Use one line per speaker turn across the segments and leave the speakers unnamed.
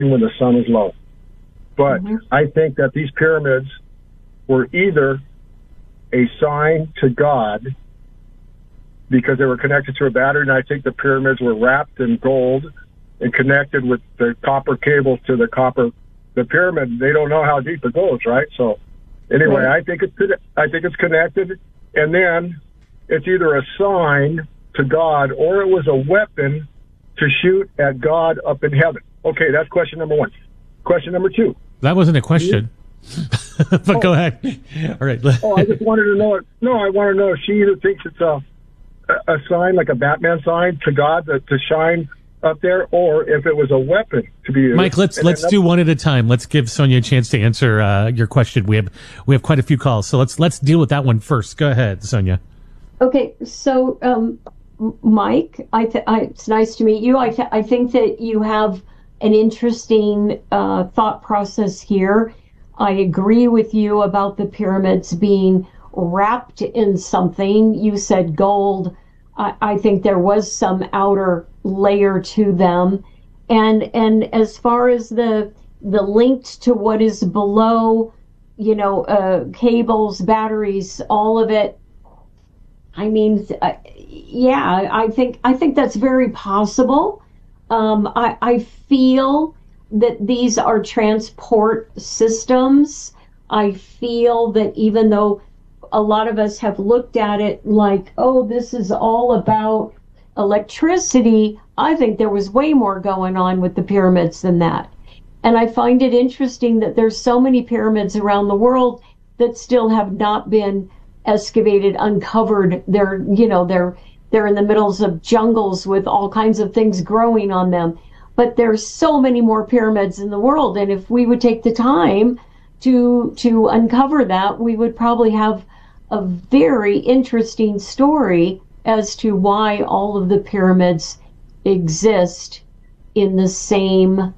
when the sun is low. But I think that these pyramids were either a sign to God because they were connected to a battery, and I think the pyramids were wrapped in gold and connected with the copper cables to the pyramid. They don't know how deep it goes, right? So anyway, I think it's connected, and then it's either a sign to God or it was a weapon to shoot at God up in heaven. Okay, that's question number one. Question number two.
That wasn't a question. But go ahead. All right.
I just wanted to know. No, I want to know if she either thinks it's a sign, like a Batman sign to God to shine up there, or if it was a weapon to be used.
Mike, let's do one at a time. Let's give Sonia a chance to answer your question. We have quite a few calls, so let's deal with that one first. Go ahead, Sonia.
Okay, so Mike, it's nice to meet you. I think that you have an interesting thought process here. I agree with you about the pyramids being wrapped in something. You said gold. I think there was some outer layer to them. And as far as the linked to what is below, cables, batteries, all of it, I mean, I think that's very possible. I feel that these are transport systems. I feel that even though a lot of us have looked at it like, oh, this is all about electricity, I think there was way more going on with the pyramids than that. And I find it interesting that there's so many pyramids around the world that still have not been excavated, uncovered. They're in the middles of jungles with all kinds of things growing on them. But there's so many more pyramids in the world, and if we would take the time to uncover that, we would probably have a very interesting story as to why all of the pyramids exist in the same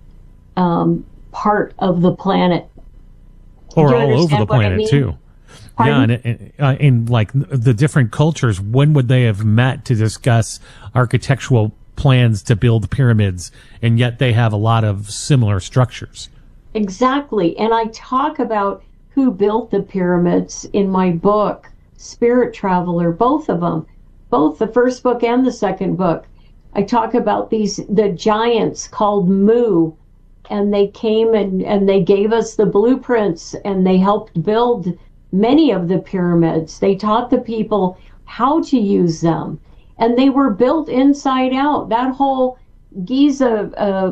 part of the planet.
Or all over the planet, too.
Pardon?
Yeah, and in like the different cultures, when would they have met to discuss architectural plans to build pyramids, and yet they have a lot of similar structures?
Exactly. And I talk about who built the pyramids in my book, Spirit Traveler, both of them, both the first book and the second book. I talk about the giants called Mu, and they came and they gave us the blueprints, and they helped build many of the pyramids. They taught the people how to use them, and they were built inside out. That whole Giza,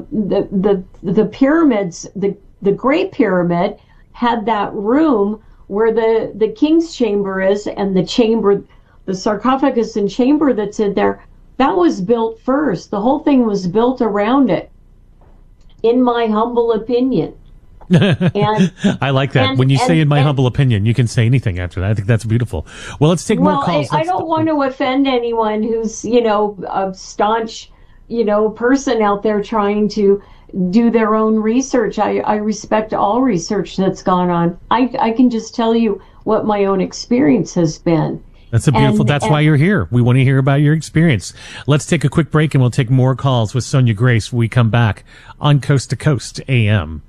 the pyramids, the Great Pyramid had that room where the king's chamber is, and the sarcophagus and chamber that's in there, that was built first. The whole thing was built around it, in my humble opinion. And
I like that. When you say in my humble opinion, you can say anything after that. I think that's beautiful. Well, let's take more calls.
I don't want to offend anyone who's, a staunch, person out there trying to do their own research. I respect all research that's gone on. I can just tell you what my own experience has been.
That's that's why you're here. We want to hear about your experience. Let's take a quick break, and we'll take more calls with Sonia Grace when we come back on Coast to Coast AM.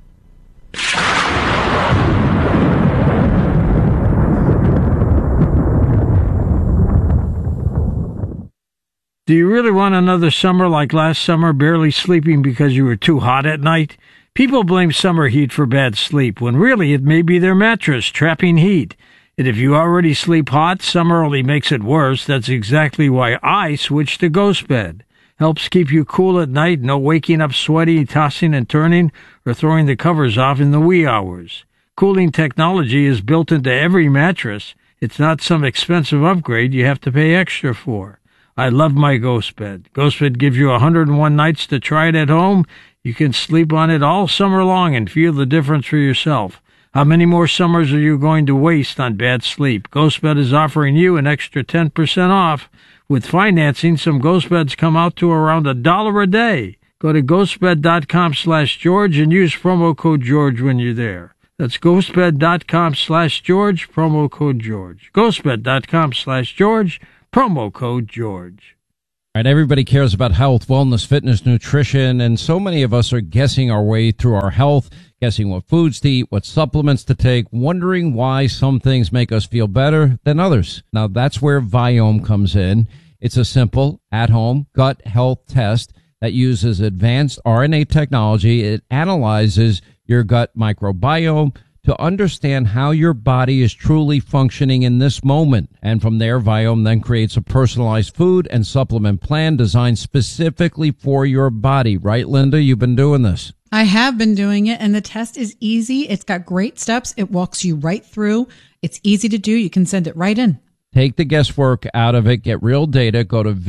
Do you really want another summer like last summer, barely sleeping because you were too hot at night? People blame summer heat for bad sleep, when really it may be their mattress trapping heat. And if you already sleep hot, summer only makes it worse. That's exactly why I switched to Ghost Bed. Helps keep you cool at night, no waking up sweaty, tossing and turning, or throwing the covers off in the wee hours. Cooling technology is built into every mattress. It's not some expensive upgrade you have to pay extra for. I love my Ghost Bed. Ghost Bed gives you 101 nights to try it at home. You can sleep on it all summer long and feel the difference for yourself. How many more summers are you going to waste on bad sleep? Ghost Bed is offering you an extra 10% off. With financing, some Ghost Beds come out to around $1 a day. Go to ghostbed.com/George and use promo code George when you're there. That's ghostbed.com/George, promo code George. Ghostbed.com/George, promo code George.
Right, everybody cares about health, wellness, fitness, nutrition, and so many of us are guessing our way through our health, guessing what foods to eat, what supplements to take, wondering why some things make us feel better than others. Now, that's where Viome comes in. It's a simple, at-home gut health test that uses advanced RNA technology. It analyzes your gut microbiome to understand how your body is truly functioning in this moment. And from there, Viome then creates a personalized food and supplement plan designed specifically for your body. Right, Linda? You've been doing this.
I have been doing it, and the test is easy. It's got great steps. It walks you right through. It's easy to do. You can send it right in.
Take the guesswork out of it. Get real data. Go to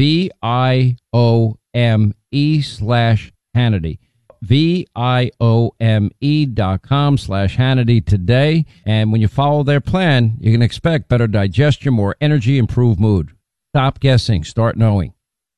VIOME/Hannity. VIOME.com/Hannity today. And when you follow their plan, you can expect better digestion, more energy, improved mood. Stop guessing. Start knowing.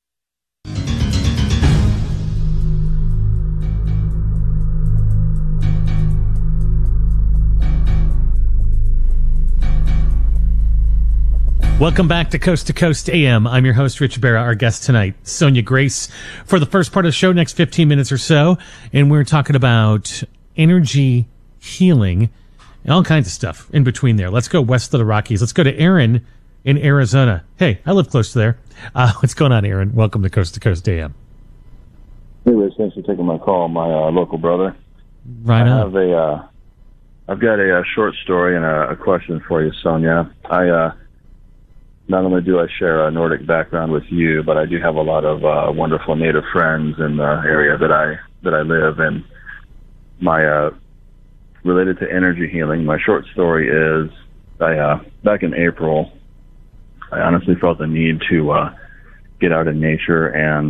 Welcome back to Coast AM. I'm your host, Rich Barra. Our guest tonight, Sonia Grace, for the first part of the show, next 15 minutes or so. And we're talking about energy healing and all kinds of stuff in between there. Let's go west of the Rockies. Let's go to Aaron in Arizona. Hey, I live close to there. What's going on, Aaron? Welcome to Coast AM.
Hey, Rich. Thanks for taking my call. My local brother.
Right on.
I've got a short story and a question for you, Sonia. Not only do I share a Nordic background with you, but I do have a lot of wonderful Native friends in the area that I live in. My related to energy healing, my short story is back in April, I honestly felt the need to get out in nature, and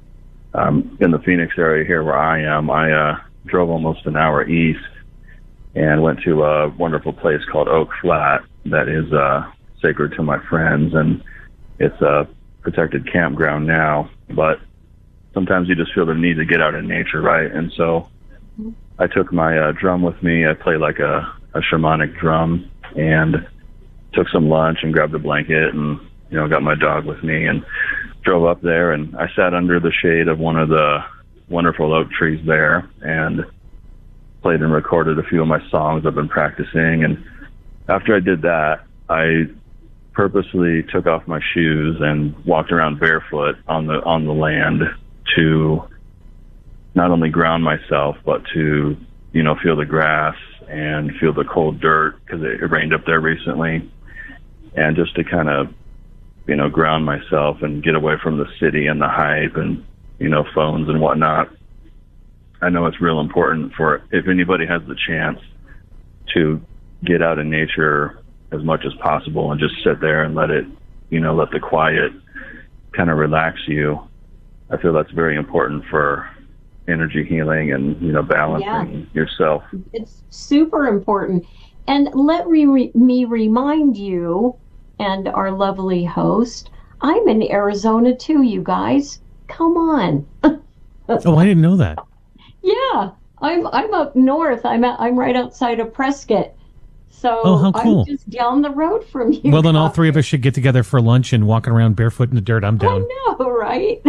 in the Phoenix area here where I am, I drove almost an hour east and went to a wonderful place called Oak Flat that is sacred to my friends, and it's a protected campground now, but sometimes you just feel the need to get out in nature, right? And so I took my drum with me. I play like a shamanic drum, and took some lunch and grabbed a blanket and, got my dog with me and drove up there, and I sat under the shade of one of the wonderful oak trees there and played and recorded a few of my songs I've been practicing. And after I did that, I purposely took off my shoes and walked around barefoot on the land to not only ground myself, but to, feel the grass and feel the cold dirt, because it rained up there recently, and just to kind of, ground myself and get away from the city and the hype and, phones and whatnot. I know it's real important for, if anybody has the chance to get out in nature as much as possible and just sit there and let it, let the quiet kind of relax you. I feel that's very important for energy healing and, balancing yourself.
It's super important. And let me remind you and our lovely host, I'm in Arizona too, you guys. Come on.
Oh, I didn't know that.
Yeah, I'm up north. I'm right outside of Prescott. So
how cool.
I'm just down the road from you.
Well, then all three of us should get together for lunch and walking around barefoot in the dirt. I'm down.
I know, right?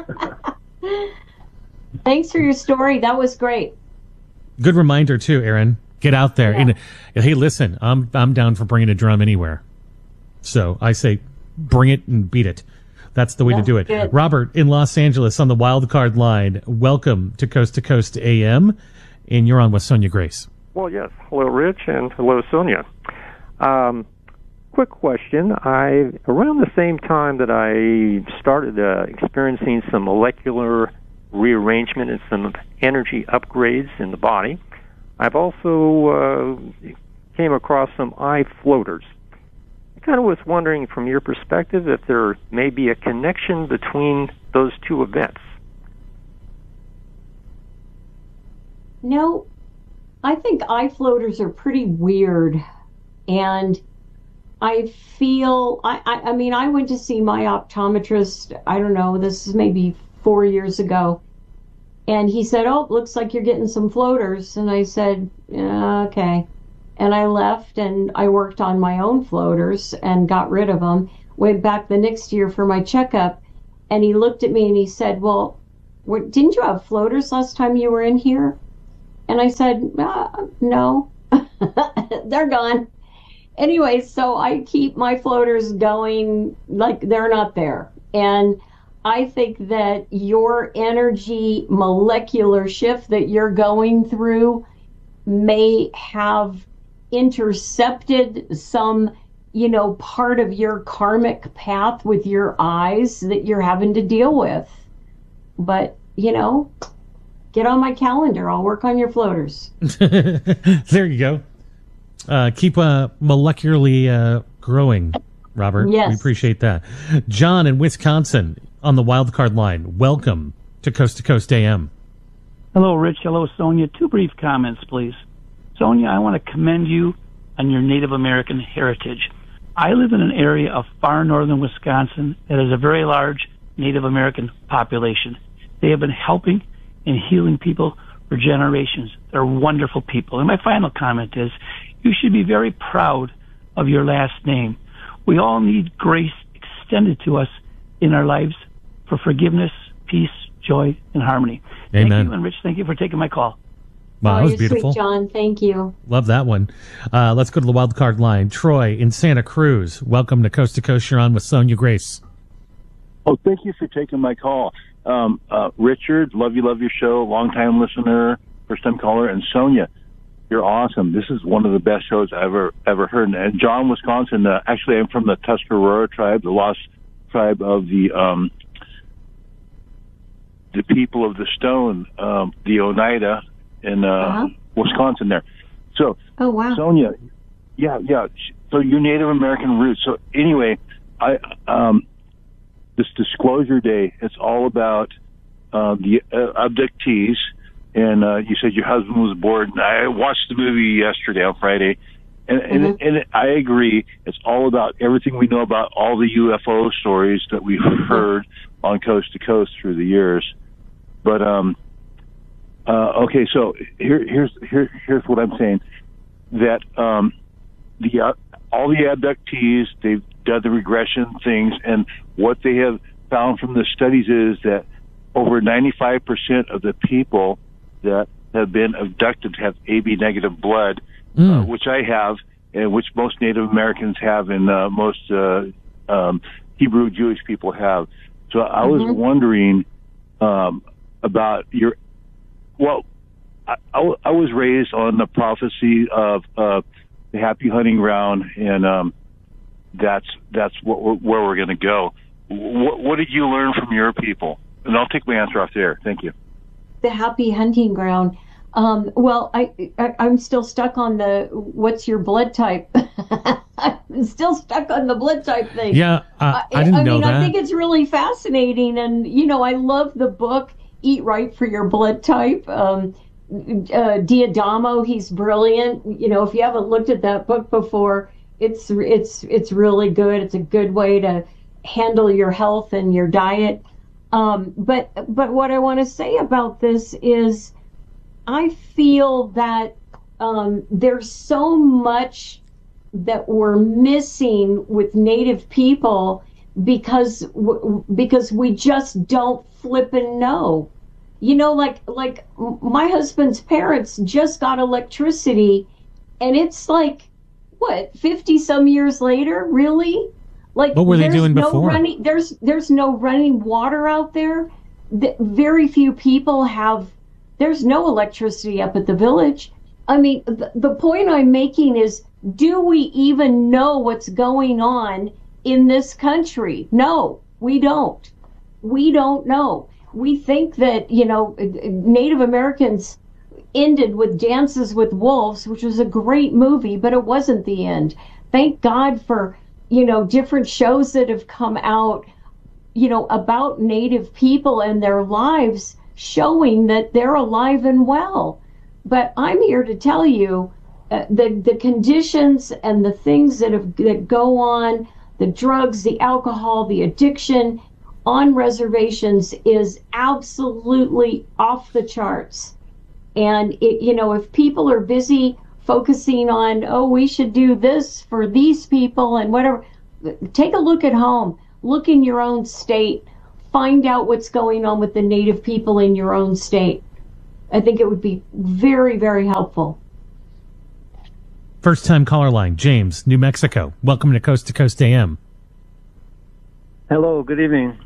Thanks for your story. That was great.
Good reminder too, Aaron. Get out there.
Yeah.
And, hey, listen, I'm down for bringing a drum anywhere. So I say, bring it and beat it. That's the way to do it.
Good.
Robert in Los Angeles on the wild card line. Welcome to Coast AM, and you're on with Sonia Grace.
Well, yes. Hello, Rich, and hello, Sonia. Quick question. Around the same time that I started experiencing some molecular rearrangement and some energy upgrades in the body, I've also came across some eye floaters. I kind of was wondering, from your perspective, if there may be a connection between those two events.
No, I think eye floaters are pretty weird, and I feel, I mean, I went to see my optometrist, I don't know, this is maybe 4 years ago, and he said, oh, looks like you're getting some floaters, and I said, yeah, okay, and I left, and I worked on my own floaters and got rid of them, went back the next year for my checkup, And he looked at me and he said, well, didn't you have floaters last time you were in here? And I said, no, they're gone. Anyway, so I keep my floaters going like they're not there. And I think that your energy molecular shift that you're going through may have intercepted some, part of your karmic path with your eyes that you're having to deal with. But, get on my calendar. I'll work on your floaters.
There you go. Keep molecularly growing, Robert.
Yes.
We appreciate that. John in Wisconsin on the wildcard line. Welcome to Coast AM.
Hello, Rich. Hello, Sonia. 2 brief comments, please. Sonia, I want to commend you on your Native American heritage. I live in an area of far northern Wisconsin that has a very large Native American population. They have been helping and healing people for generations. They're wonderful people. And my final comment is, you should be very proud of your last name. We all need grace extended to us in our lives for forgiveness, peace, joy, and harmony.
Amen.
Thank you, and Rich, thank you for taking my call.
Wow, that was
you're
beautiful.
Sweet, John. Thank you.
Love that one. Let's go to the wildcard line. Troy in Santa Cruz. Welcome to Coast. You're on with Sonia Grace.
Oh, thank you for taking my call. Richard, love your show, long-time listener, first-time caller, and Sonia, you're awesome. This is one of the best shows I've ever heard. And John, Wisconsin, actually I'm from the Tuscarora tribe, the lost tribe of the people of the stone, the Oneida in Wisconsin there. So,
oh wow,
Sonia, yeah. So your Native American roots. So anyway, this Disclosure Day, it's all about the abductees. And you said your husband was bored. And I watched the movie yesterday on Friday, and I agree. It's all about everything we know about all the UFO stories that we've heard on Coast to Coast through the years. But okay, so here's what I'm saying. That all the abductees, they've done the regression things, and what they have found from the studies is that over 95% of the people that have been abducted have AB negative blood, which I have, and which most Native Americans have, and most Hebrew Jewish people have. So I was wondering about your. Well, I was raised on the prophecy of the happy hunting ground, and that's where we're going to go. What did you learn from your people? And I'll take my answer off there. Thank you.
The happy hunting ground. Well, I'm still stuck on the what's your blood type. I'm still stuck on the blood type thing.
Yeah, I didn't know that.
I think it's really fascinating, and I love the book Eat Right for Your Blood Type. Diadamo, he's brilliant. If you haven't looked at that book before, it's really good. It's a good way to handle your health and your diet. But what I want to say about this is I feel that there's so much that we're missing with Native people because we just don't flip and know. Like my husband's parents just got electricity, and it's like, what, 50 some years later, really? Like,
what were they doing before?
There's no running water out there. Very few people have. There's no electricity up at the village. I mean, the point I'm making is, do we even know what's going on in this country? No, we don't. We don't know. We think that, Native Americans ended with Dances with Wolves, which was a great movie, but it wasn't the end. Thank God for, different shows that have come out, about Native people and their lives, showing that they're alive and well. But I'm here to tell you the conditions and the things that go on, the drugs, the alcohol, the addiction on reservations is absolutely off the charts. And if people are busy focusing on, we should do this for these people and whatever, take a look at home. Look in your own state. find out what's going on with the Native people in your own state. I think it would be very, very helpful.
First time caller line, James, New Mexico. Welcome to Coast AM.
Hello, good evening.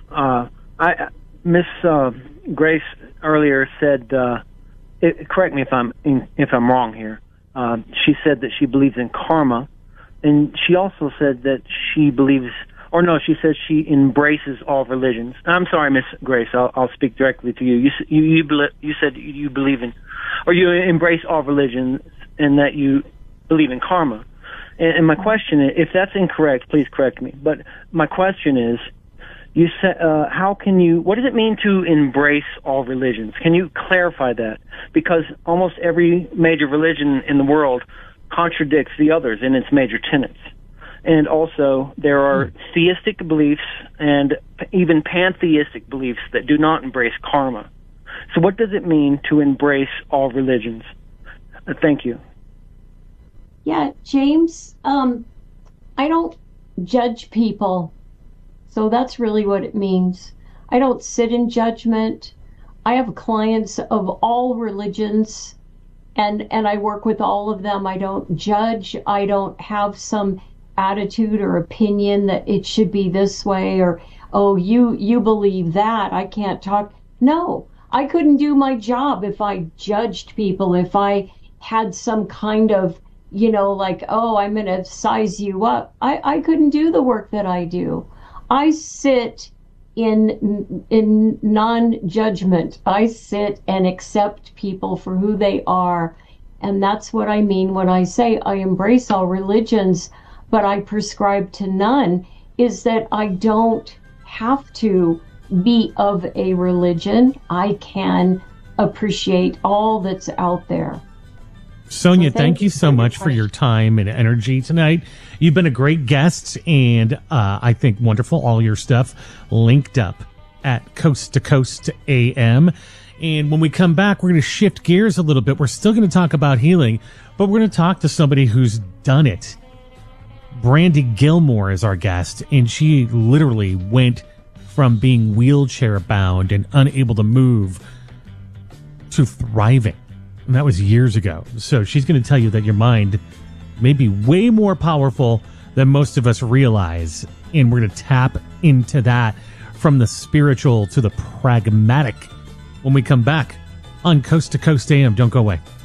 Miss Grace earlier said, correct me if I'm wrong here. She said that she believes in karma, and she also said that she believes, or no, she said she embraces all religions. I'm sorry, Miss Grace. I'll speak directly to you. You said you believe in, or you embrace all religions, and that you believe in karma. And my question is, if that's incorrect, please correct me. But my question is, you said, what does it mean to embrace all religions? Can you clarify that? Because almost every major religion in the world contradicts the others in its major tenets. And also, there are theistic beliefs and even pantheistic beliefs that do not embrace karma. So what does it mean to embrace all religions? Thank you.
Yeah, James, I don't judge people. So that's really what it means. I don't sit in judgment. I have clients of all religions, and I work with all of them. I don't judge. I don't have some attitude or opinion that it should be this way, or, oh, you believe that, I can't talk. No, I couldn't do my job if I judged people, if I had some kind of, like, oh, I'm going to size you up. I couldn't do the work that I do. I sit in non-judgment. I sit and accept people for who they are. And that's what I mean when I say I embrace all religions, but I prescribe to none, is that I don't have to be of a religion. I can appreciate all that's out there.
Sonia, thank you so much for your time and energy tonight. You've been a great guest, and I think wonderful. All your stuff linked up at Coast to Coast AM. And when we come back, we're going to shift gears a little bit. We're still going to talk about healing, but we're going to talk to somebody who's done it. Brandy Gilmore is our guest, and she literally went from being wheelchair bound and unable to move to thriving. And that was years ago. So she's going to tell you that your mind may be way more powerful than most of us realize. And we're going to tap into that from the spiritual to the pragmatic when we come back on Coast to Coast AM. Don't go away.